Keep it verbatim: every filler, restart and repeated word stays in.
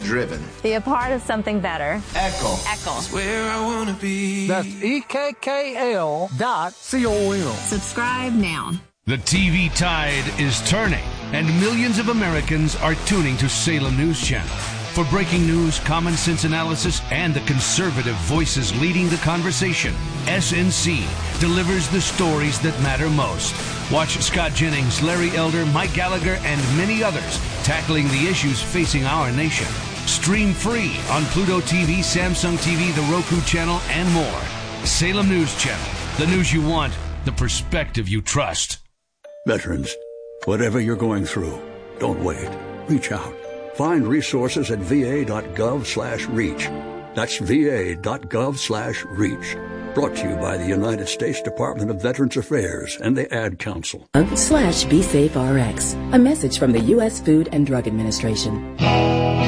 driven. Be a part of something better. Echo. Echo. It's where I want to be. That's E K K L dot C O M. Subscribe now. The T V tide is turning, and millions of Americans are tuning to Salem News Channel. For breaking news, common sense analysis, and the conservative voices leading the conversation, S N C delivers the stories that matter most. Watch Scott Jennings, Larry Elder, Mike Gallagher, and many others tackling the issues facing our nation. Stream free on Pluto T V, Samsung T V, the Roku channel, and more. Salem News Channel. The news you want, the perspective you trust. Veterans, whatever you're going through, don't wait. Reach out. Find resources at va.gov slash reach. That's va.gov slash reach. Brought to you by the United States Department of Veterans Affairs and the Ad Council. Slash BeSafeRx. A message from the U S Food and Drug Administration.